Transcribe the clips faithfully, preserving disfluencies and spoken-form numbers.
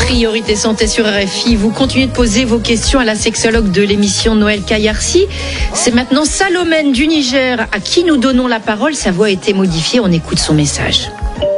Priorité santé sur R F I. Vous continuez de poser vos questions à la sexologue de l'émission Noël Kayarsi. C'est maintenant Salomène du Niger à qui nous donnons la parole. Sa voix a été modifiée. On écoute son message.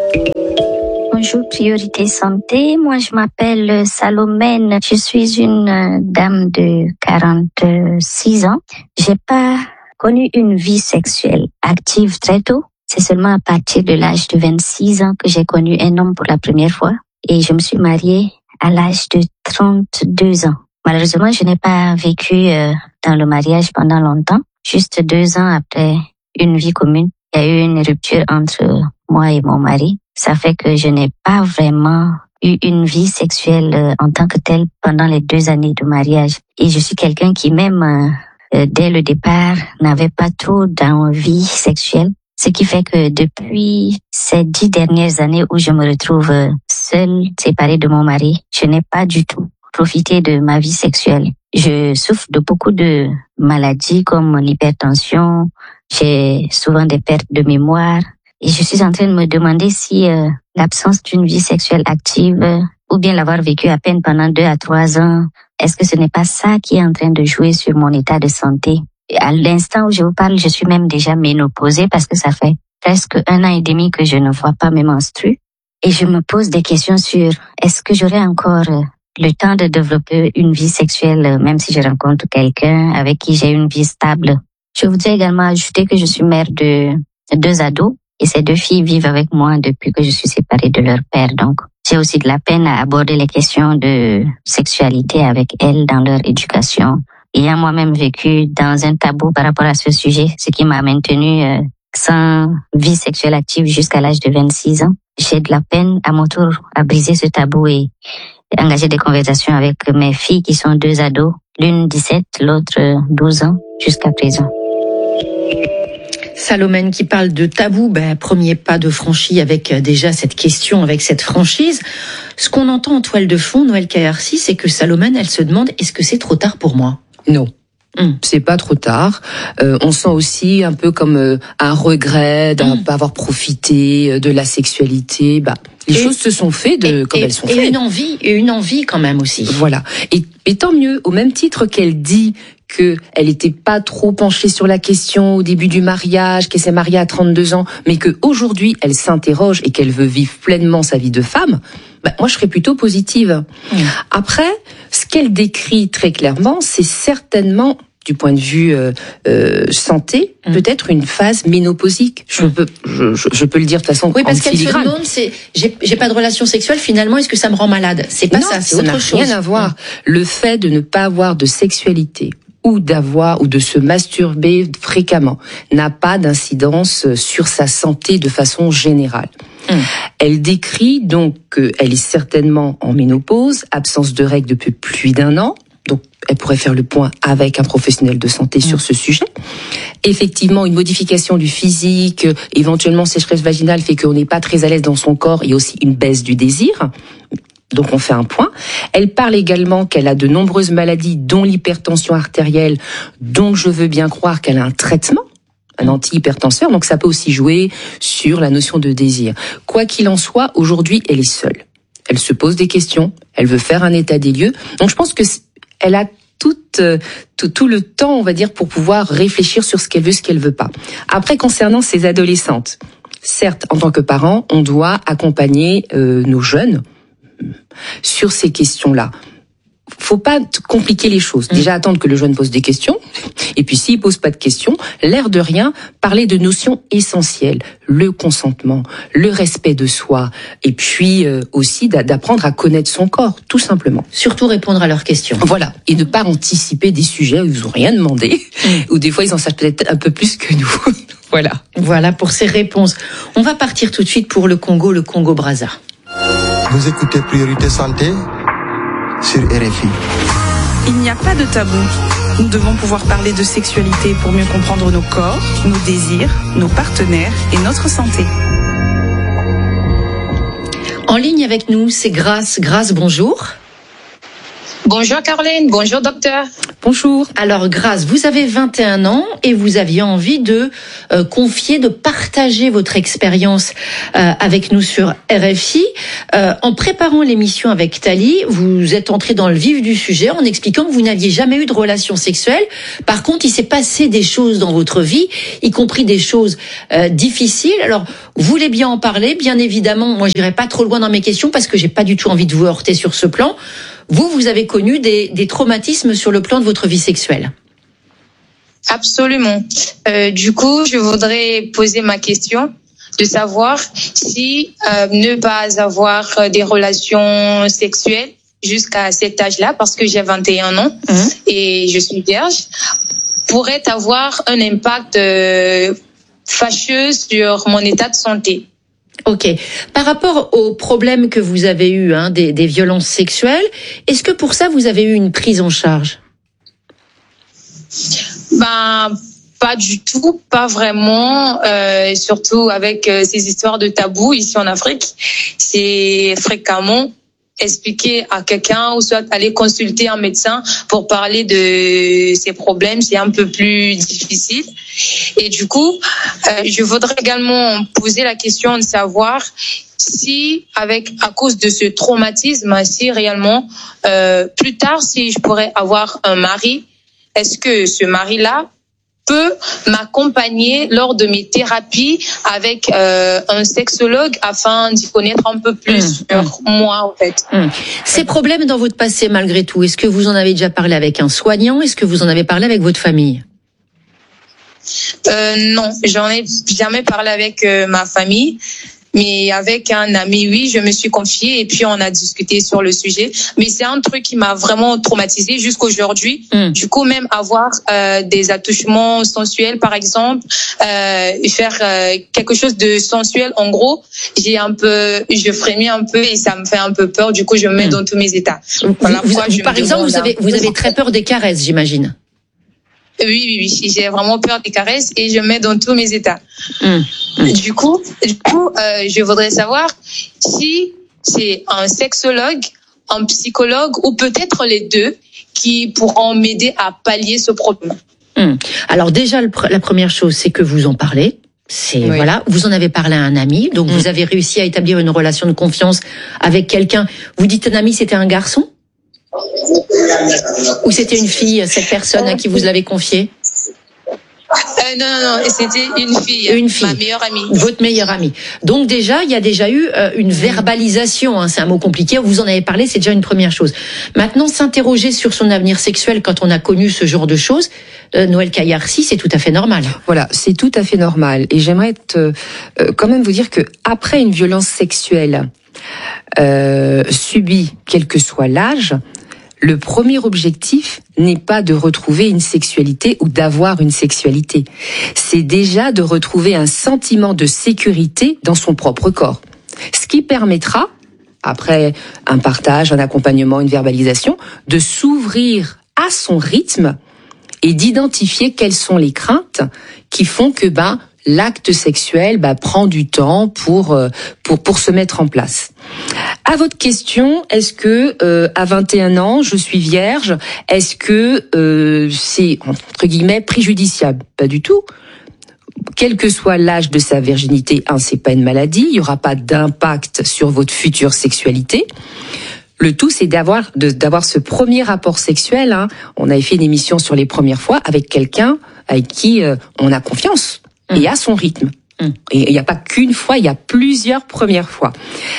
Bonjour Priorité Santé, moi je m'appelle Salomène, je suis une dame de quarante-six ans. J'ai pas connu une vie sexuelle active très tôt. C'est seulement à partir de l'âge de vingt-six ans que j'ai connu un homme pour la première fois et je me suis mariée à l'âge de trente-deux ans. Malheureusement, je n'ai pas vécu euh, dans le mariage pendant longtemps. Juste deux ans après une vie commune, il y a eu une rupture entre moi et mon mari. Ça fait que je n'ai pas vraiment eu une vie sexuelle euh, en tant que telle pendant les deux années de mariage. Et je suis quelqu'un qui même, euh, euh, dès le départ, n'avait pas trop d'envie sexuelle. Ce qui fait que depuis ces dix dernières années où je me retrouve euh, seule, séparée de mon mari, je n'ai pas du tout profité de ma vie sexuelle. Je souffre de beaucoup de maladies comme l'hypertension, j'ai souvent des pertes de mémoire. Et je suis en train de me demander si euh, l'absence d'une vie sexuelle active euh, ou bien l'avoir vécu à peine pendant deux à trois ans, est-ce que ce n'est pas ça qui est en train de jouer sur mon état de santé? Et à l'instant où je vous parle, je suis même déjà ménopausée parce que ça fait presque un an et demi que je ne vois pas mes menstrues. Et je me pose des questions sur est-ce que j'aurai encore euh, le temps de développer une vie sexuelle euh, même si je rencontre quelqu'un avec qui j'ai une vie stable. Je voudrais également ajouter que je suis mère de deux ados. Et ces deux filles vivent avec moi depuis que je suis séparée de leur père. Donc, j'ai aussi de la peine à aborder les questions de sexualité avec elles dans leur éducation. Ayant moi-même vécu dans un tabou par rapport à ce sujet, ce qui m'a maintenue euh, sans vie sexuelle active jusqu'à l'âge de vingt-six ans. J'ai de la peine à mon tour à briser ce tabou et engager des conversations avec mes filles qui sont deux ados, l'une dix-sept, l'autre douze ans jusqu'à présent. Salomène qui parle de tabou, ben, premier pas de franchi avec déjà cette question, avec cette franchise. Ce qu'on entend en toile de fond, Noël Kayarsi, c'est que Salomène, elle se demande, est-ce que c'est trop tard pour moi ? Non. Hum. C'est pas trop tard. Euh, on sent aussi un peu comme euh, un regret de hum. pas avoir profité de la sexualité. Bah, les et, choses se sont faites de, et, comme et, elles sont et faites. Et une envie, et une envie quand même aussi. Voilà. Et, et tant mieux. Au même titre qu'elle dit que elle était pas trop penchée sur la question au début du mariage, qu'elle s'est mariée à trente-deux ans, mais que aujourd'hui elle s'interroge et qu'elle veut vivre pleinement sa vie de femme. Bah, moi, je serais plutôt positive. Mmh. Après, ce qu'elle décrit très clairement, c'est certainement, du point de vue euh, euh, santé, mmh. peut-être une phase ménopausique. Je peux, je, je, je peux le dire de façon oui, parce en qu'elle filigrane. se demande, c'est, j'ai, j'ai pas de relation sexuelle. Finalement, est-ce que ça me rend malade ? C'est pas non, ça, c'est ça autre n'a chose. Rien à voir. Mmh. Le fait de ne pas avoir de sexualité ou d'avoir ou de se masturber fréquemment n'a pas d'incidence sur sa santé de façon générale. Mmh. Elle décrit donc qu'elle est certainement en ménopause, absence de règles depuis plus d'un an. Donc, elle pourrait faire le point avec un professionnel de santé mmh. sur ce sujet. Effectivement, une modification du physique, éventuellement sécheresse vaginale fait qu'on n'est pas très à l'aise dans son corps et aussi une baisse du désir. Donc on fait un point. Elle parle également qu'elle a de nombreuses maladies, dont l'hypertension artérielle, dont je veux bien croire qu'elle a un traitement, un anti-hypertenseur, donc ça peut aussi jouer sur la notion de désir. Quoi qu'il en soit, aujourd'hui, elle est seule. Elle se pose des questions, elle veut faire un état des lieux. Donc je pense que elle a tout, tout, tout le temps, on va dire, pour pouvoir réfléchir sur ce qu'elle veut, ce qu'elle veut pas. Après, concernant ces adolescentes, certes, en tant que parents, on doit accompagner euh, nos jeunes sur ces questions-là. Faut pas compliquer les choses. Déjà, attendre que le jeune pose des questions. Et puis, s'il pose pas de questions, l'air de rien, parler de notions essentielles. Le consentement, le respect de soi. Et puis, euh, aussi d'apprendre à connaître son corps, tout simplement. Surtout répondre à leurs questions. Voilà. Et ne pas anticiper des sujets où ils ont rien demandé. Mmh. Ou des fois, ils en savent peut-être un peu plus que nous. Voilà. Voilà pour ces réponses. On va partir tout de suite pour le Congo, le Congo-Brazza. Vous écoutez Priorité Santé sur R F I. Il n'y a pas de tabou. Nous devons pouvoir parler de sexualité pour mieux comprendre nos corps, nos désirs, nos partenaires et notre santé. En ligne avec nous, c'est Grace. Grace, bonjour. Bonjour Caroline, bonjour docteur. Bonjour. Alors Grâce, vous avez vingt et un ans et vous aviez envie de euh, confier, de partager votre expérience euh, avec nous sur R F I. Euh, en préparant l'émission avec Thalie, vous êtes entré dans le vif du sujet en expliquant que vous n'aviez jamais eu de relation sexuelle. Par contre, il s'est passé des choses dans votre vie, y compris des choses euh, difficiles. Alors, vous voulez bien en parler, bien évidemment. Moi, je n'irai pas trop loin dans mes questions parce que j'ai pas du tout envie de vous heurter sur ce plan. Vous, vous avez connu des, des traumatismes sur le plan de votre vie sexuelle. Absolument. Euh, du coup, je voudrais poser ma question de savoir si euh, ne pas avoir des relations sexuelles jusqu'à cet âge-là, parce que j'ai vingt et un ans mmh. et je suis vierge, pourrait avoir un impact euh, fâcheux sur mon état de santé. Ok. Par rapport aux problèmes que vous avez eus, hein, des, des violences sexuelles, est-ce que pour ça vous avez eu une prise en charge ? Ben, pas du tout, pas vraiment. Euh, surtout avec euh, ces histoires de tabous ici en Afrique, c'est fréquemment expliquer à quelqu'un ou soit aller consulter un médecin pour parler de ces problèmes, c'est un peu plus difficile. Et du coup, euh, je voudrais également poser la question de savoir si, avec à cause de ce traumatisme, si réellement, euh, plus tard, si je pourrais avoir un mari, est-ce que ce mari-là peut m'accompagner lors de mes thérapies avec euh, un sexologue afin d'y connaître un peu plus mmh, sur mmh. moi, en fait. Mmh. Ces problèmes dans votre passé, malgré tout, est-ce que vous en avez déjà parlé avec un soignant ? Est-ce que vous en avez parlé avec votre famille ? euh, Non, j'en ai jamais parlé avec euh, ma famille. Mais avec un ami, oui, je me suis confiée et puis on a discuté sur le sujet. Mais c'est un truc qui m'a vraiment traumatisée jusqu'aujourd'hui. Mm. Du coup, même avoir euh, des attouchements sensuels, par exemple, euh, faire euh, quelque chose de sensuel, en gros, j'ai un peu, je frémis un peu et ça me fait un peu peur. Du coup, je me mets mm. dans tous mes états. Voilà vous, vous, je par exemple, vous avez, vous avez très peur des caresses, j'imagine. Oui, oui, oui. J'ai vraiment peur des caresses et je me mets dans tous mes états. Mmh. Mmh. Du coup, du coup, euh, je voudrais savoir si c'est un sexologue, un psychologue ou peut-être les deux qui pourront m'aider à pallier ce problème. Mmh. Alors déjà, le, la première chose, c'est que vous en parlez. C'est oui. Voilà, vous en avez parlé à un ami, donc mmh. vous avez réussi à établir une relation de confiance avec quelqu'un. Vous dites un ami, c'était un garçon ? Ou c'était une fille, cette personne à qui vous l'avez confiée ? Euh, non, non, non, c'était une fille, une fille, ma meilleure amie. Votre meilleure amie. Donc déjà, il y a déjà eu euh, une verbalisation, hein, c'est un mot compliqué, vous en avez parlé, c'est déjà une première chose. Maintenant, s'interroger sur son avenir sexuel quand on a connu ce genre de choses, euh, Noël Kayarsi, c'est tout à fait normal. Voilà, c'est tout à fait normal. Et j'aimerais te, euh, quand même vous dire que après une violence sexuelle euh, subie, quel que soit l'âge, le premier objectif n'est pas de retrouver une sexualité ou d'avoir une sexualité. C'est déjà de retrouver un sentiment de sécurité dans son propre corps. Ce qui permettra, après un partage, un accompagnement, une verbalisation, de s'ouvrir à son rythme et d'identifier quelles sont les craintes qui font que ben l'acte sexuel bah, prend du temps pour pour pour se mettre en place. À votre question, est-ce que euh, à vingt et un ans, je suis vierge, est-ce que euh, c'est entre guillemets préjudiciable ? Pas du tout. Quel que soit l'âge de sa virginité, un, c'est pas une maladie, il y aura pas d'impact sur votre future sexualité. Le tout, c'est d'avoir de, d'avoir ce premier rapport sexuel. Hein. On avait fait une émission sur les premières fois avec quelqu'un avec qui euh, on a confiance. Et à son rythme. Mmh. Et il n'y a pas qu'une fois, il y a plusieurs premières fois.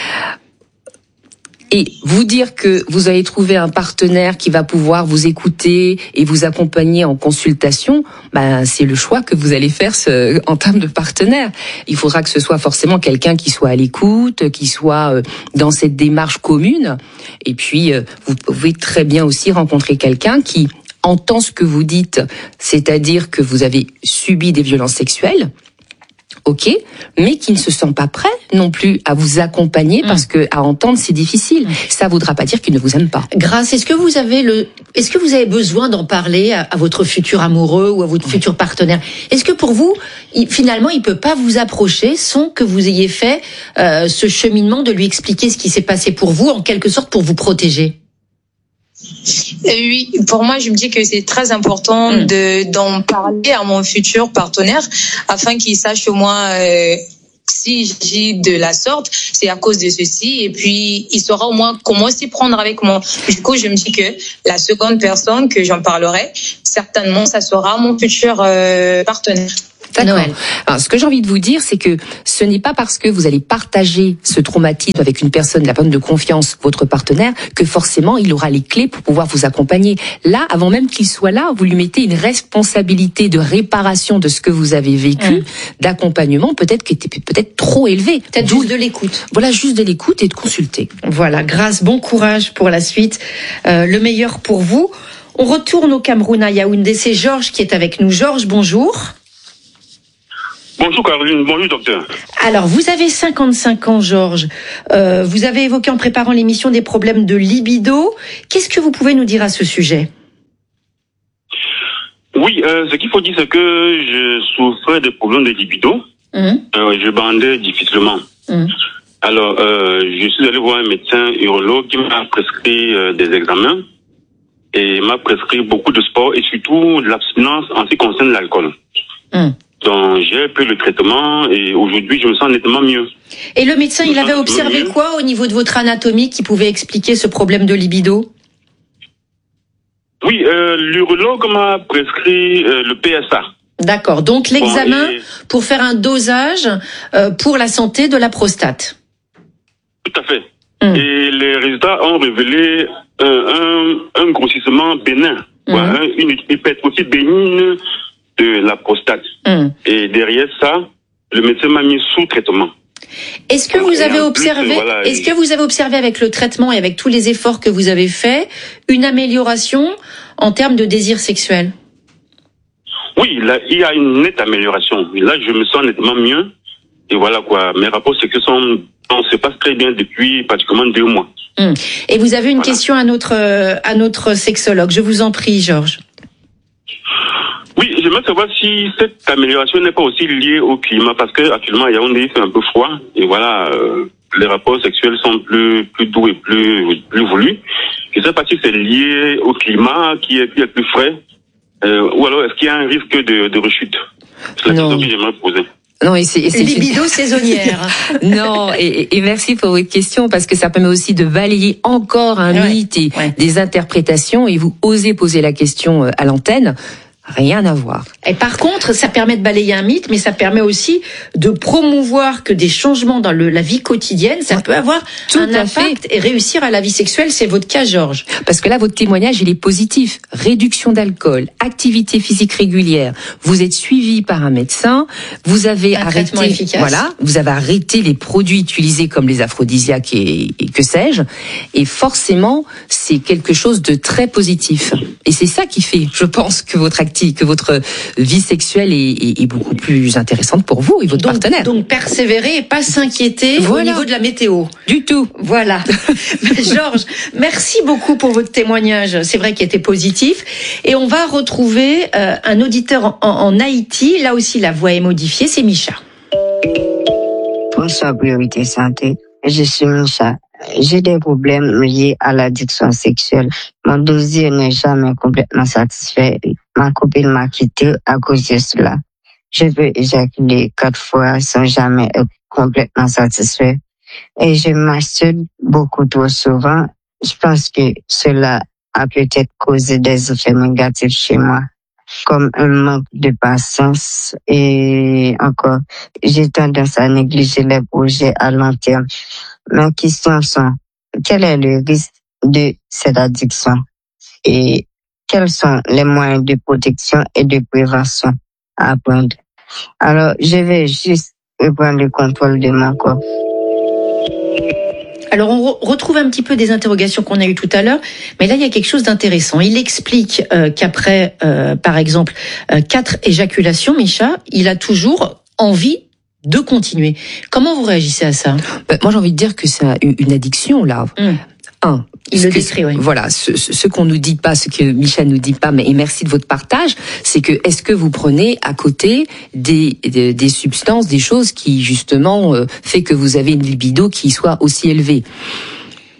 Et vous dire que vous allez trouver un partenaire qui va pouvoir vous écouter et vous accompagner en consultation, ben c'est le choix que vous allez faire ce, en termes de partenaire. Il faudra que ce soit forcément quelqu'un qui soit à l'écoute, qui soit dans cette démarche commune. Et puis, vous pouvez très bien aussi rencontrer quelqu'un qui entend ce que vous dites, c'est-à-dire que vous avez subi des violences sexuelles, ok, mais qui ne se sent pas prêt non plus à vous accompagner parce que à entendre c'est difficile. Ça voudra pas dire qu'il ne vous aime pas. Grâce, est-ce que vous avez le, est-ce que vous avez besoin d'en parler à, à votre futur amoureux ou à votre futur partenaire ? Est-ce que pour vous, il, finalement, il peut pas vous approcher sans que vous ayez fait euh, ce cheminement de lui expliquer ce qui s'est passé pour vous, en quelque sorte pour vous protéger ? Oui, pour moi, je me dis que c'est très important mmh. de d'en parler à mon futur partenaire afin qu'il sache au moins euh, si j'agis de la sorte, c'est à cause de ceci, et puis il saura au moins comment s'y prendre avec moi. Du coup, je me dis que la seconde personne que j'en parlerai, certainement, ça sera mon futur euh, partenaire. D'accord. Alors, ce que j'ai envie de vous dire, c'est que ce n'est pas parce que vous allez partager ce traumatisme avec une personne, la personne de confiance, votre partenaire, que forcément il aura les clés pour pouvoir vous accompagner. Là, avant même qu'il soit là, vous lui mettez une responsabilité de réparation de ce que vous avez vécu, mmh. d'accompagnement, peut-être qui était peut-être trop élevé. Peut-être juste de l'écoute. Voilà, juste de l'écoute et de consulter. Voilà, grâce, bon courage pour la suite, euh, le meilleur pour vous. On retourne au Cameroun, à Yaoundé. C'est Georges qui est avec nous. Georges, bonjour. Bonjour Caroline, bonjour docteur. Alors, vous avez cinquante-cinq ans, Georges. Euh, vous avez évoqué en préparant l'émission des problèmes de libido. Qu'est-ce que vous pouvez nous dire à ce sujet ? Oui, euh, ce qu'il faut dire, c'est que je souffrais des problèmes de libido. Mmh. Euh, je bandais difficilement. Mmh. Alors, euh, je suis allé voir un médecin urologue qui m'a prescrit euh, des examens et m'a prescrit beaucoup de sport et surtout de l'abstinence en ce qui concerne l'alcool. Mmh. Donc, j'ai pris le traitement et aujourd'hui, je me sens nettement mieux. Et le médecin, il avait observé quoi au niveau de votre anatomie qui pouvait expliquer ce problème de libido ? Oui, euh, l'urologue m'a prescrit euh, le P S A. D'accord. Donc, l'examen bon, et... pour faire un dosage euh, pour la santé de la prostate. Tout à fait. Hum. Et les résultats ont révélé euh, un, un grossissement bénin, hum. quoi, hein, une hypertrophie bénigne de la prostate. Hum. Et derrière ça, le médecin m'a mis sous traitement. Est-ce que vous avez observé, plus, voilà, est-ce que vous avez observé avec le traitement et avec tous les efforts que vous avez faits, une amélioration en termes de désir sexuel ? Oui, là, il y a une nette amélioration. Là, je me sens nettement mieux. Et voilà quoi. Mes rapports sexuels sont, on se passe très bien depuis pratiquement deux mois. Hum. Et vous avez une voilà. question à notre, à notre sexologue. Je vous en prie, Georges. Oui, j'aimerais savoir si cette amélioration n'est pas aussi liée au climat, parce que actuellement à Yaoundé il fait un peu froid et voilà, euh, les rapports sexuels sont plus plus doux et plus plus voulus. Je ne sais pas si c'est lié au climat qui est, qui est plus frais, euh, ou alors est-ce qu'il y a un risque de, de rechute. C'est la question que j'aimerais poser. Non, et c'est, et c'est libido saisonnière. Non, et, et merci pour votre question parce que ça permet aussi de balayer encore un ouais, mythe et ouais. des interprétations et vous osez poser la question à l'antenne. Rien à voir. Et par contre, ça permet de balayer un mythe, mais ça permet aussi de promouvoir que des changements dans le, la vie quotidienne, ça peut avoir Tout un impact fait. Et réussir à la vie sexuelle. C'est votre cas, Georges. Parce que là, votre témoignage, il est positif. Réduction d'alcool, activité physique régulière. Vous êtes suivi par un médecin. Vous avez un arrêté, efficace. voilà, vous avez arrêté les produits utilisés comme les aphrodisiaques et, et que sais-je. Et forcément, c'est quelque chose de très positif. Et c'est ça qui fait, je pense, que votre activité que votre vie sexuelle est, est, est beaucoup plus intéressante pour vous et votre donc, partenaire. Donc persévérer et pas s'inquiéter voilà. au niveau de la météo. Du tout. Voilà. Georges, merci beaucoup pour votre témoignage. C'est vrai qu'il était positif. Et on va retrouver euh, un auditeur en, en, en Haïti. Là aussi, la voix est modifiée. C'est Micha. Bonsoir, Priorité Santé. Je suis Micha. J'ai des problèmes liés à l'addiction sexuelle. Mon désir n'est jamais complètement satisfait. Ma copine m'a quitté à cause de cela. Je peux éjaculer quatre fois sans jamais être complètement satisfait. Et je masturbe beaucoup trop souvent. Je pense que cela a peut-être causé des effets négatifs chez moi, comme un manque de patience et encore, j'ai tendance à négliger les projets à long terme. Mes questions sont, quel est le risque de cette addiction et quels sont les moyens de protection et de prévention à prendre? Alors, je vais juste reprendre le contrôle de mon corps. Alors, on re- retrouve un petit peu des interrogations qu'on a eues tout à l'heure, mais là, il y a quelque chose d'intéressant. Il explique euh, qu'après, euh, par exemple, euh, quatre éjaculations, Micha, il a toujours envie de continuer. Comment vous réagissez à ça ? Ben, moi, j'ai envie de dire que c'est une addiction, là. Mmh. Un. Il le décrit, oui. Voilà, ce, ce qu'on nous dit pas, ce que Michel nous dit pas, mais et merci de votre partage, c'est que est-ce que vous prenez à côté des des, des substances, des choses qui justement euh, fait que vous avez une libido qui soit aussi élevée ?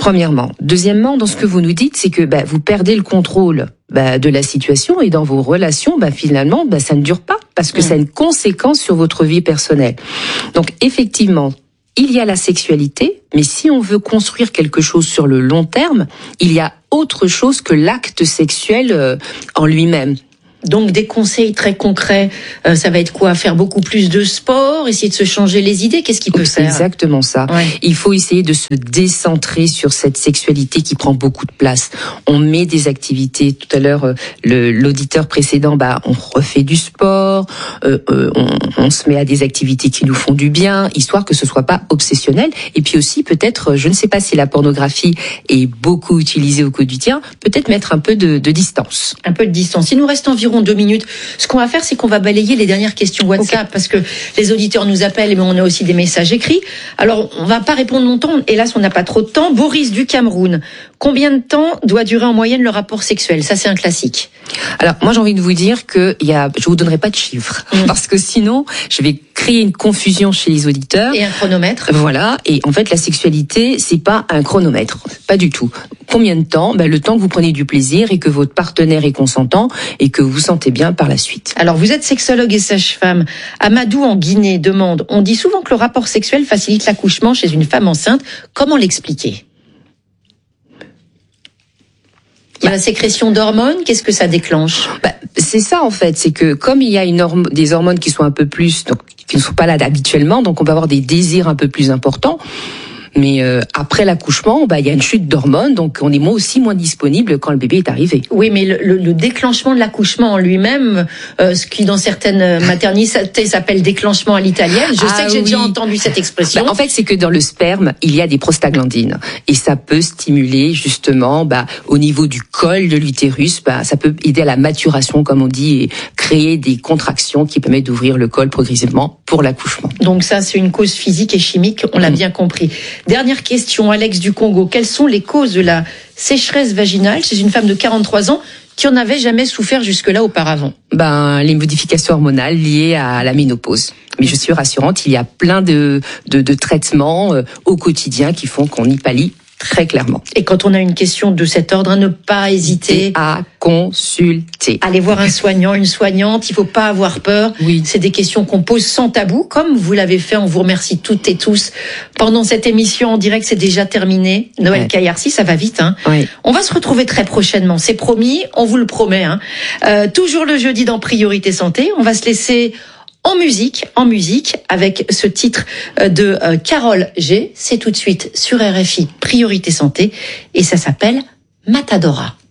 Premièrement. Deuxièmement, dans ce que vous nous dites, c'est que bah, vous perdez le contrôle bah, de la situation et dans vos relations, bah, finalement, bah, ça ne dure pas parce que mmh. ça a une conséquence sur votre vie personnelle. Donc, effectivement, il y a la sexualité, mais si on veut construire quelque chose sur le long terme, il y a autre chose que l'acte sexuel euh, en lui-même. Donc des conseils très concrets, euh, ça va être quoi? Faire beaucoup plus de sport, essayer de se changer les idées, qu'est-ce qui peut C'est faire? exactement ça. Ouais. Il faut essayer de se décentrer sur cette sexualité qui prend beaucoup de place. On met des activités, tout à l'heure le, l'auditeur précédent, bah on refait du sport, euh, euh, on, on se met à des activités qui nous font du bien, histoire que ce soit pas obsessionnel. Et puis aussi peut-être, je ne sais pas si la pornographie est beaucoup utilisée au quotidien, peut-être mettre un peu de, de distance. Un peu de distance. Il nous reste environ deux minutes. Ce qu'on va faire, c'est qu'on va balayer les dernières questions WhatsApp okay. parce que les auditeurs nous appellent, mais on a aussi des messages écrits. Alors, on va pas répondre longtemps. Hélas, on n'a pas trop de temps. Boris du Cameroun. Combien de temps doit durer en moyenne le rapport sexuel? Ça, c'est un classique. Alors, moi, j'ai envie de vous dire que il y a, je vous donnerai pas de chiffres mmh. parce que sinon, je vais créer une confusion chez les auditeurs. Et un chronomètre. Voilà. Et en fait, la sexualité, c'est pas un chronomètre. Pas du tout. Combien de temps? Ben, le temps que vous prenez du plaisir et que votre partenaire est consentant et que vous vous sentez bien par la suite. Alors, vous êtes sexologue et sage-femme. Amadou en Guinée demande, on dit souvent que le rapport sexuel facilite l'accouchement chez une femme enceinte. Comment l'expliquer? Il y a la sécrétion d'hormones, qu'est-ce que ça déclenche? Bah, c'est ça en fait, c'est que comme il y a une horm- des hormones qui sont un peu plus, donc qui ne sont pas là habituellement, donc on peut avoir des désirs un peu plus importants. Mais euh, après l'accouchement, bah il y a une chute d'hormones, donc on est moi aussi moins disponible quand le bébé est arrivé. Oui, mais le, le, le déclenchement de l'accouchement en lui-même, euh, ce qui dans certaines maternités s'appelle déclenchement à l'italienne. Je ah, sais que j'ai oui. déjà entendu cette expression. Bah, en fait, c'est que dans le sperme, il y a des prostaglandines et ça peut stimuler justement, bah au niveau du col de l'utérus, bah ça peut aider à la maturation, comme on dit, et créer des contractions qui permettent d'ouvrir le col progressivement pour l'accouchement. Donc ça, c'est une cause physique et chimique, on l'a mmh. bien compris. Dernière question, Alex du Congo. Quelles sont les causes de la sécheresse vaginale chez une femme de quarante-trois ans qui en avait jamais souffert jusque-là auparavant? Ben, les modifications hormonales liées à la ménopause. Mais je suis rassurante, il y a plein de, de, de traitements euh, au quotidien qui font qu'on y pallie très clairement. Et quand on a une question de cet ordre, à ne pas hésiter à consulter. Allez voir un soignant, une soignante, il faut pas avoir peur. Oui. C'est des questions qu'on pose sans tabou, comme vous l'avez fait. On vous remercie toutes et tous. Pendant cette émission en direct, c'est déjà terminé. Noël ouais. Kayarsi, ça va vite. Hein. Oui. On va se retrouver très prochainement, c'est promis, on vous le promet. Hein. Euh, toujours le jeudi dans Priorité Santé. On va se laisser en musique, en musique, avec ce titre de euh, Carole G. C'est tout de suite sur R F I Priorité Santé et ça s'appelle Matadora.